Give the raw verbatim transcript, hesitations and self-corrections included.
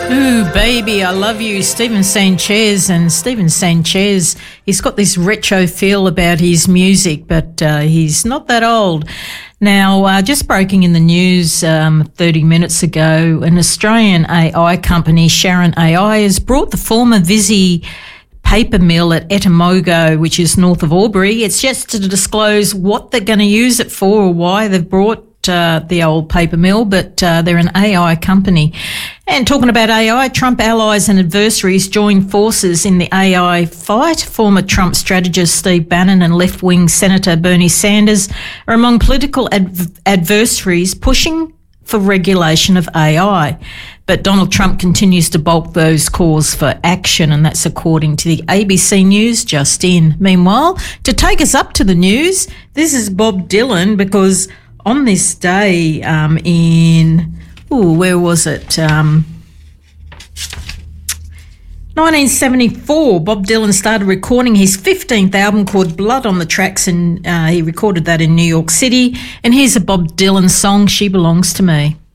Ooh, baby, I love you, Stephen Sanchez. And Stephen Sanchez, he's got this retro feel about his music, but uh, he's not that old. Now, uh, just breaking in the news um, thirty minutes ago, an Australian A I company, Sharon A I, has brought the former Visy paper mill at Etamogo, which is north of Albury. It's just to disclose what they're going to use it for or why they've brought Uh, the old paper mill, but uh, they're an A I company. And talking about A I, Trump allies and adversaries join forces in the A I fight. Former Trump strategist Steve Bannon and left-wing Senator Bernie Sanders are among political adv- adversaries pushing for regulation of A I. But Donald Trump continues to bulk those calls for action, and that's according to the A B C News just in. Meanwhile, to take us up to the news, this is Bob Dylan, because on this day um, in, ooh, where was it? Um, nineteen seventy-four, Bob Dylan started recording his fifteenth album called Blood on the Tracks, and uh, he recorded that in New York City. And here's a Bob Dylan song, She Belongs to Me.